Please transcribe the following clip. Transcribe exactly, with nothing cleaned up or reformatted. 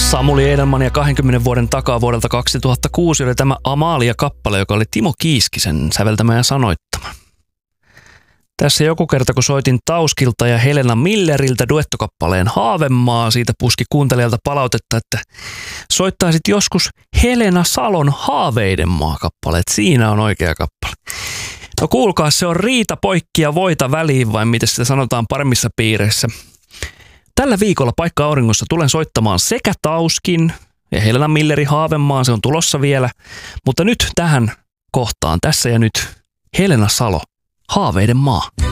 Samuli Edelman ja kahdenkymmenen vuoden takaa vuodelta kaksituhattakuusi oli tämä Amalia-kappale, joka oli Timo Kiiskisen säveltämä ja sanoittama. Tässä joku kerta, kun soitin Tauskilta ja Helena Milleriltä duettokappaleen Haavemaa, siitä puski kuuntelijalta palautetta, että soittaisit joskus Helena Salon Haaveidenmaa-kappaleet. Siinä on oikea kappale. No kuulkaa, se on riita poikki ja voita väliin, vai miten sitä sanotaan paremmissa piireissä. Tällä viikolla Paikka auringossa tulen soittamaan sekä Tauskin ja Helena Millerin Haavemaan, se on tulossa vielä. Mutta nyt tähän kohtaan, tässä ja nyt, Helena Salo, Haaveiden maa.